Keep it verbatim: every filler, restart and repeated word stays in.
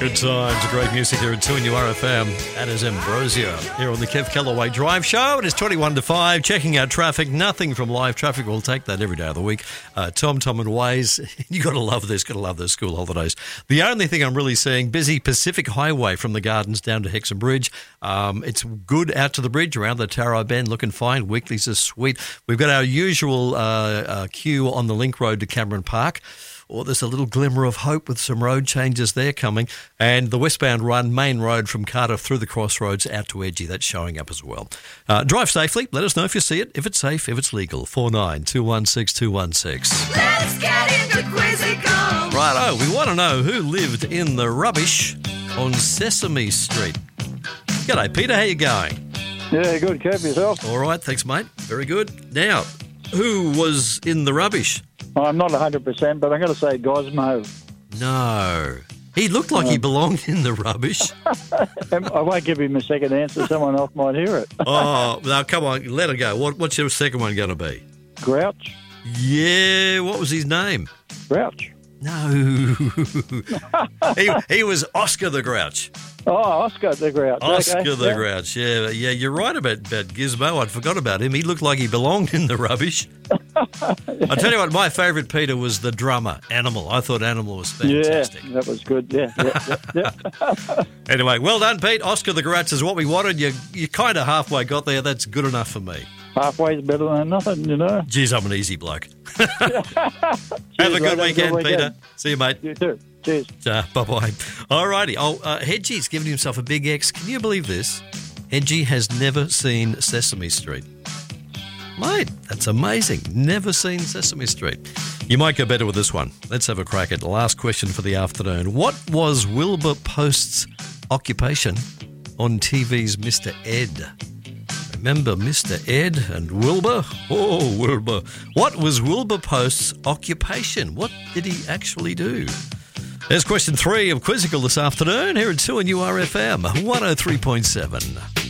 Good times, great music here at two N U R F M. That is Ambrosia here on the Kev Callaway Drive Show. It is twenty-one to five, checking out traffic. Nothing from live traffic. We'll take that every day of the week. Uh, Tom, Tom and Waze. You got to love this, got to love those school holidays. The only thing I'm really seeing, busy Pacific Highway from the Gardens down to Hexham Bridge. Um, it's good out to the bridge around the Tarot Bend, looking fine. Weeklies are sweet. We've got our usual uh, uh, queue on the Link Road to Cameron Park. Or there's a little glimmer of hope with some road changes there coming. And the westbound run, main road from Cardiff through the crossroads out to Edgy, that's showing up as well. Uh, drive safely. Let us know if you see it, if it's safe, if it's legal. four nine two one six two one six. Let's get into Quizzical. Righto, we want to know who lived in the rubbish on Sesame Street. G'day, Peter. How you going? Yeah, good. Kev, yourself? All right, thanks, mate. Very good. Now, who was in the rubbish? I'm not one hundred percent, but I'm going to say Gosmo. No. He looked like he belonged in the rubbish. I won't give him a second answer. Someone else might hear it. Oh, now come on, let it go. What, what's your second one going to be? Grouch? Yeah, what was his name? Grouch. No. he, he was Oscar the Grouch. Oh, Oscar the Grouch. Oscar okay. the yeah. Grouch, yeah. Yeah, you're right about, about Gizmo. I'd forgot about him. He looked like he belonged in the rubbish. I'll tell you what, my favourite, Peter, was the drummer, Animal. I thought Animal was fantastic. Yeah, that was good, yeah. yeah, yeah, yeah. Anyway, well done, Pete. Oscar the Grouch is what we wanted. You, you kind of halfway got there. That's good enough for me. Halfway's better than nothing, you know. Geez, I'm an easy bloke. Cheers, Have a good mate, weekend, good Peter. weekend. See you, mate. You too. Cheers. Uh, bye-bye. All righty. Oh, uh, Hedgie's given himself a big X. Can you believe this? Hedgie has never seen Sesame Street. Mate, that's amazing. Never seen Sesame Street. You might go better with this one. Let's have a crack at the last question for the afternoon. What was Wilbur Post's occupation on T V's Mister Ed? Remember Mister Ed and Wilbur? Oh, Wilbur. What was Wilbur Post's occupation? What did he actually do? There's question three of Quizzical this afternoon here at two N U R F M one oh three point seven.